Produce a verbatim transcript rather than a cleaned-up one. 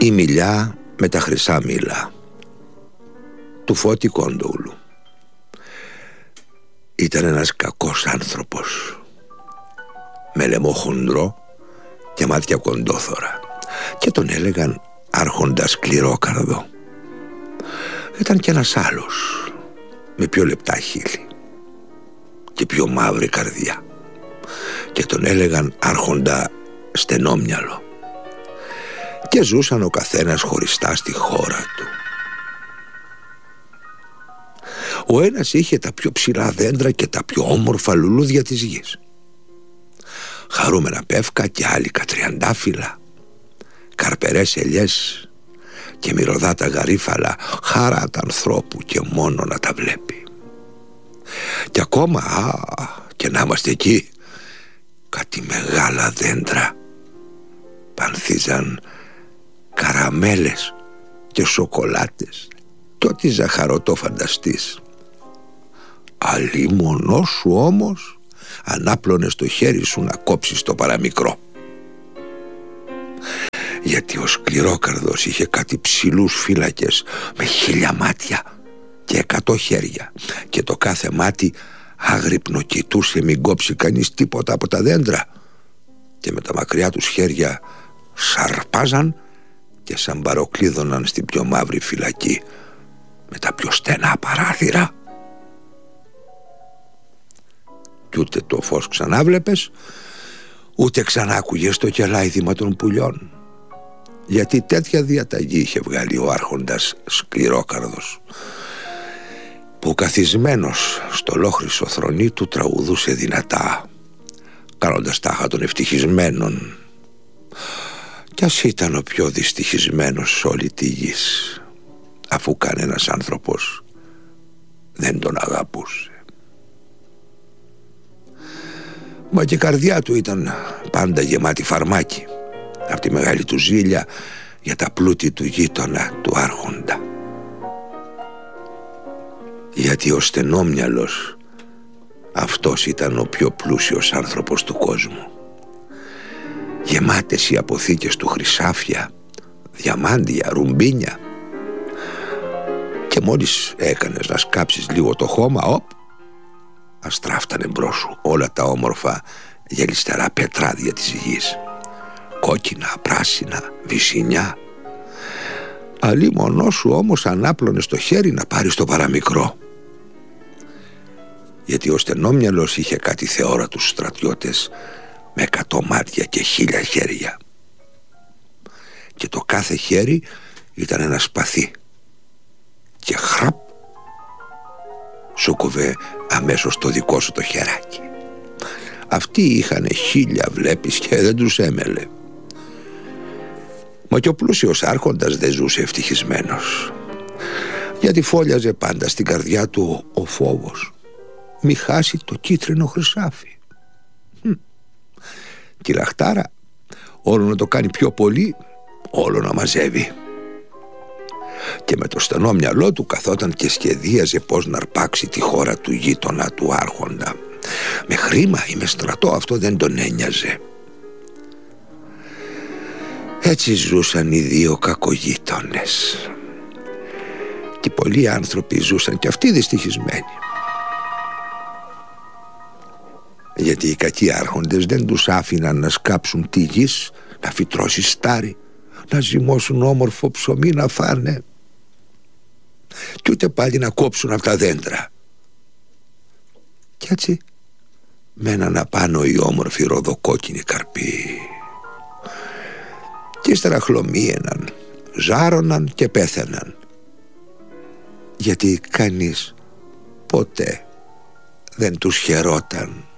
Η Μιλιά με τα χρυσά μήλα του Φώτη Κόντοουλου. Ήταν ένας κακός άνθρωπος, με λαιμό χοντρό και μάτια κοντόθωρα, και τον έλεγαν άρχοντα Σκληρόκαρδο. Ήταν κι ένας άλλος με πιο λεπτά χείλη και πιο μαύρη καρδιά, και τον έλεγαν άρχοντα Στενόμυαλο, και ζούσαν ο καθένας χωριστά στη χώρα του. Ο ένας είχε τα πιο ψηλά δέντρα και τα πιο όμορφα λουλούδια της γης, χαρούμενα πεύκα και άλικα τριαντάφυλλα, καρπερές ελιές και μυρωδάτα γαρίφαλα, χαρά τα ανθρώπου και μόνο να τα βλέπει. Και ακόμα, α, και να είμαστε εκεί, κάτι μεγάλα δέντρα πανθίζαν καραμέλες και σοκολάτες και ό,τι ζαχαρωτό φανταστείς. Αλλήμονό σου όμως ανάπλωνες το χέρι σου να κόψεις το παραμικρό, γιατί ο Σκληρόκαρδος είχε κάτι ψηλούς φύλακες με χίλια μάτια και εκατό χέρια, και το κάθε μάτι άγρυπνο κοιτούσε μην κόψει κανείς τίποτα από τα δέντρα, και με τα μακριά τους χέρια σαρπάζαν και σαμπαροκλείδωναν στην πιο μαύρη φυλακή με τα πιο στενά παράθυρα. Κι ούτε το φως ξανάβλεπες, ούτε ξανά άκουγες το κελάιδημα των πουλιών, γιατί τέτοια διαταγή είχε βγάλει ο άρχοντας Σκληρόκαρδος, που καθισμένος στο λόχρυσο θρονί του τραγουδούσε δυνατά, κάνοντας τάχα των ευτυχισμένων, κι ας ήταν ο πιο δυστυχισμένος σε όλη τη γης, αφού κανένας άνθρωπος δεν τον αγαπούσε. Μα και η καρδιά του ήταν πάντα γεμάτη φαρμάκι, από τη μεγάλη του ζήλια για τα πλούτη του γείτονα του άρχοντα. Γιατί ο Στενόμυαλος, αυτός ήταν ο πιο πλούσιος άνθρωπος του κόσμου. Γεμάτες οι αποθήκες του χρυσάφια, διαμάντια, ρουμπίνια, και μόλις έκανες να σκάψεις λίγο το χώμα, οπ, αστράφτανε μπρος σου όλα τα όμορφα γελιστερά πετράδια της γης, κόκκινα, πράσινα, βυσσινιά. Αλλήμονό σου όμως ανάπλωνες το χέρι να πάρεις το παραμικρό, γιατί ο Στενόμυαλος είχε κάτι θεόρατους στρατιώτες με εκατό μάτια και χίλια χέρια, και το κάθε χέρι ήταν ένα σπαθί, και χραπ σου κόβε αμέσως το δικό σου το χεράκι. Αυτοί είχαν χίλια βλέπεις και δεν τους έμελε. Μα και ο πλούσιος άρχοντας δεν ζούσε ευτυχισμένος, γιατί φόλιαζε πάντα στην καρδιά του ο φόβος μη χάσει το κίτρινο χρυσάφι. Κι η λαχτάρα όλο να το κάνει πιο πολύ, όλο να μαζεύει, και με το στενό μυαλό του καθόταν και σχεδίαζε πως να αρπάξει τη χώρα του γείτονα του άρχοντα. Με χρήμα ή με στρατό αυτό δεν τον ένοιαζε. Έτσι ζούσαν οι δύο κακογείτονες, και πολλοί άνθρωποι ζούσαν και αυτοί δυστυχισμένοι, γιατί οι κακοί άρχοντες δεν τους άφηναν να σκάψουν τη γης, να φυτρώσει στάρι, να ζυμώσουν όμορφο ψωμί να φάνε, κι ούτε πάλι να κόψουν από τα δέντρα. Κι έτσι μέναν απάνω οι όμορφοι ροδοκόκκινοι καρποί, και ύστερα χλωμίαιναν, ζάρωναν και πέθαιναν, γιατί κανείς ποτέ δεν τους χαιρόταν.